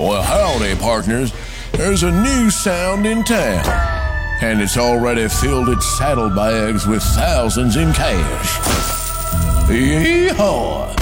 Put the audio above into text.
Well, howdy, partners. There's a new sound in town, and it's already filled its saddlebags with thousands in cash. Yeehaw!